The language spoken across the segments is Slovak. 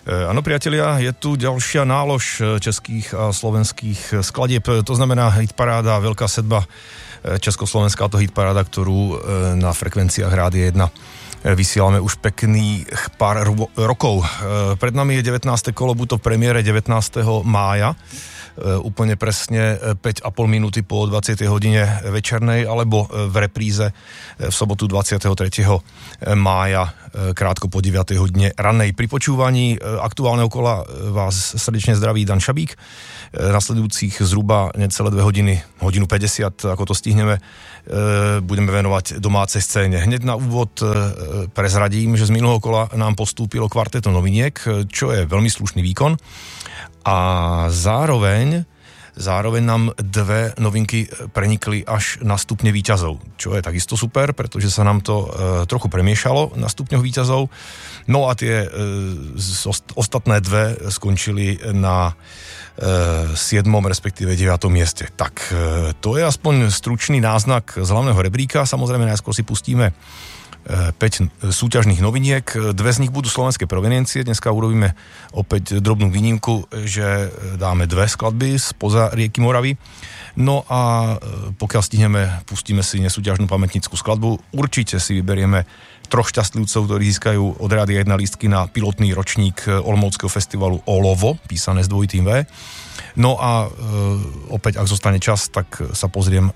Áno, priatelia, je tu ďalšia nálož českých a slovenských skladieb, to znamená hitparáda, veľká sedba československá, to hitparáda, ktorú na frekvenciách Rádia 1 vysielame už pekných pár rokov. Pred nami je 19. kolo, buď to v premiére 19. mája, úplne presne 5,5 minúty po 20. hodine večernej, alebo v repríze v sobotu 23. mája krátko po 9. hodine rannej. Pri počúvaní aktuálneho kola vás srdečne zdraví Dan Šabík. Nasledujúcich zhruba necelé 2 hodiny, hodinu 50, ako to stihneme, budeme venovať domácej scéne. Hneď na úvod prezradím, že z minulého kola nám postúpilo kvarteto noviniek, čo je veľmi slušný výkon. A zároveň nám 2 novinky prenikli až na stupne víťazov, čo je takisto super, pretože sa nám to trochu premiešalo na stupňoch víťazov. No a tie ostatné 2 skončili na 7. respektíve 9. mieste. Tak to je aspoň stručný náznak z hlavného rebríka. Samozrejme najskôr si pustíme 5 súťažných noviniek, 2 z nich budú slovenské proveniencie. Dneska urobíme opäť drobnú výnimku, že dáme 2 skladby spoza rieky Moravy. No a pokiaľ stihneme, pustíme si nesúťažnú pamätnickú skladbu. Určite si vyberieme 3 šťastlivcov, ktorí získajú od Rádia 1 lístky na pilotný ročník Olomouckého festivalu Olovo, písané s dvojitým V. No a opäť, ak zostane čas, tak sa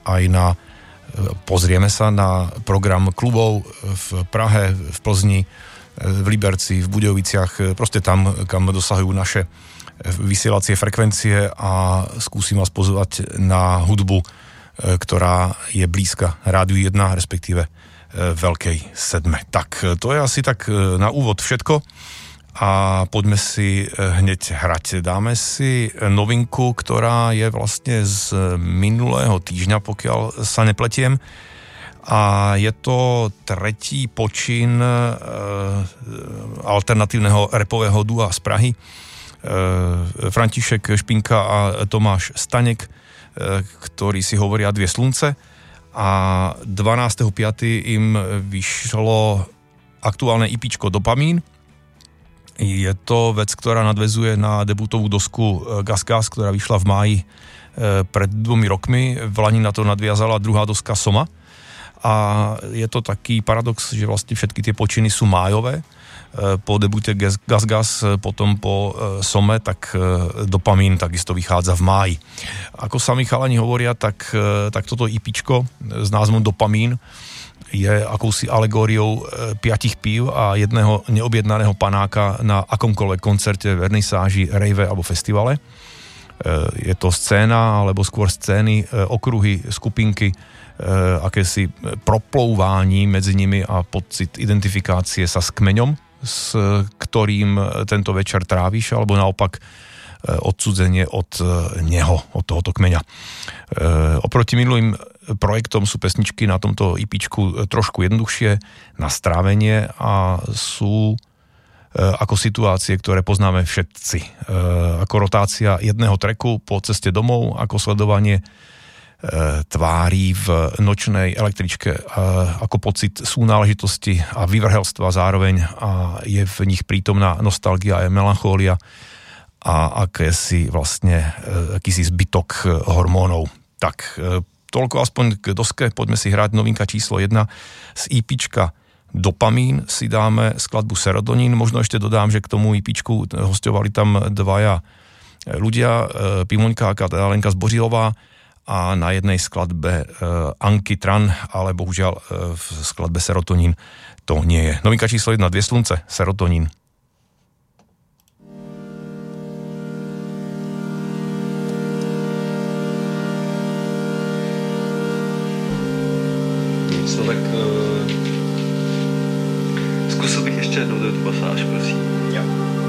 pozrieme sa na program klubov v Prahe, v Plzni, v Liberci, v Budejoviciach, proste tam, kam dosahujú naše vysielacie frekvencie, a skúsim vás pozvať na hudbu, ktorá je blízka Rádiu 1, respektíve Veľkej sedme. Tak, to je asi tak na úvod všetko a poďme si hneď hrať. Dáme si novinku, ktorá je vlastne z minulého týždňa, pokiaľ sa nepletiem, a je to 3. počin alternatívneho rapového dua z Prahy. František Špinka a Tomáš Stanek, ktorí si hovoria Dvě slunce, a 12.5. im vyšlo aktuálne IPčko Dopamín. Je to vec, ktorá nadväzuje na debutovú dosku Gas Gas, ktorá vyšla v máji pred 2 rokmi. V lani na to nadviazala druhá doska Soma. A je to taký paradox, že vlastne všetky tie počiny sú májové. Po debute Gas Gas, potom po Some, tak Dopamín takisto vychádza v máji. Ako sami chalani hovoria, tak toto IPčko s názvom Dopamín je akousi alegóriou 5 pív a 1 neobjednaného panáka na akomkoľvek koncerte, vernisáži, rave alebo festivale. Je to scéna, alebo skôr scény, okruhy, skupinky, akési proplouvání medzi nimi a pocit identifikácie sa s kmeňom, s ktorým tento večer tráviš, alebo naopak odcudzenie od neho, od tohoto kmeňa. Oproti minulým projektom sú pesničky na tomto IPčku trošku jednoduchšie na strávenie a sú ako situácie, ktoré poznáme všetci. Ako rotácia jedného tracku po ceste domov, ako sledovanie tvári v nočnej električke, ako pocit súnáležitosti a vyvrhelstva zároveň, a je v nich prítomná nostalgia a melanchólia a akýsi zbytok hormónov. Tak, toľko aspoň k doske, poďme si hrať novinka číslo 1 z IPčka Dopamín, si dáme skladbu Serotonín. Možno ešte dodám, že k tomu IPčku hostovali tam 2 ľudia, Pimoňka a Lenka Zbořilová, a na jednej skladbe Anky Tran, ale bohužiaľ v skladbe Serotonín to nie je. Novinka číslo 1, Dvě slunce, Serotonín. No tak zkusil bych ještě jednou tu pasáž, prosím. Ja.